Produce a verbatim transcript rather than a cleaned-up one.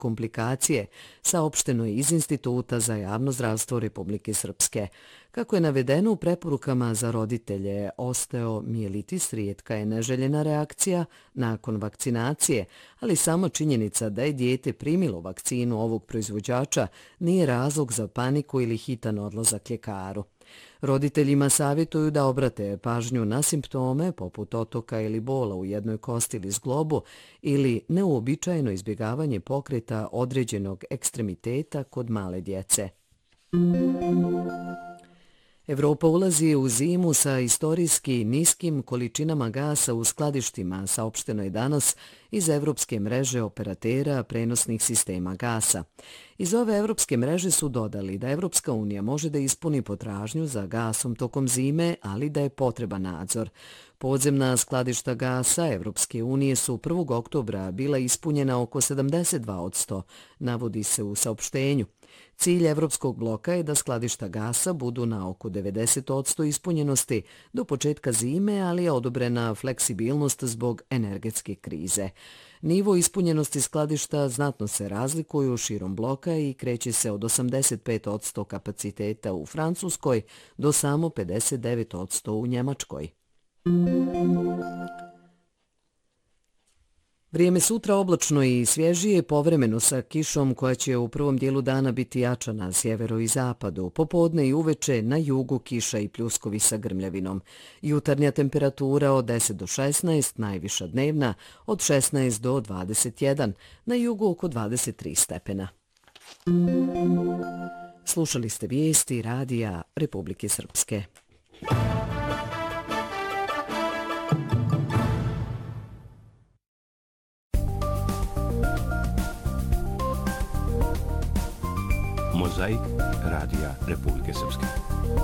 komplikacije, saopšteno je iz Instituta za javno zdravstvo Republike Srpske. Kako je navedeno u preporukama za roditelje, osteomijelitis rijetka je neželjena reakcija nakon vakcinacije, ali sama činjenica da je dijete primilo vakcinu ovog proizvođača nije razlog za paniku ili hitan odlazak ljekaru. Roditeljima savjetuju da obrate pažnju na simptome poput otoka ili bola u jednoj kosti ili zglobu ili neuobičajeno izbjegavanje pokreta određenog ekstremiteta kod male djece. Evropa ulazi u zimu sa istorijski niskim količinama gasa u skladištima, saopšteno je danas iz Evropske mreže operatera prenosnih sistema gasa. Iz ove Evropske mreže su dodali da Evropska unija može da ispuni potražnju za gasom tokom zime, ali da je potreban nadzor. Podzemna skladišta gasa Evropske unije su prvog oktobra bila ispunjena oko sedamdeset dva posto, navodi se u saopštenju. Cilj Evropskog bloka je da skladišta gasa budu na oko devedeset posto ispunjenosti do početka zime, ali je odobrena fleksibilnost zbog energetske krize. Nivo ispunjenosti skladišta znatno se razlikuju širom bloka i kreće se od osamdeset pet posto kapaciteta u Francuskoj do samo pedeset devet posto u Njemačkoj. Vrijeme sutra oblačno i svježije, povremeno sa kišom koja će u prvom dijelu dana biti jača na sjeveru i zapadu. Popodne i uveče na jugu kiša i pljuskovi sa grmljavinom. Jutarnja temperatura od deset do šesnaest, najviša dnevna od šesnaest do dvadeset jedan, na jugu oko dvadeset tri stepena. Slušali ste vijesti radija Republike Srpske. Mozaik radija Republike Srpske.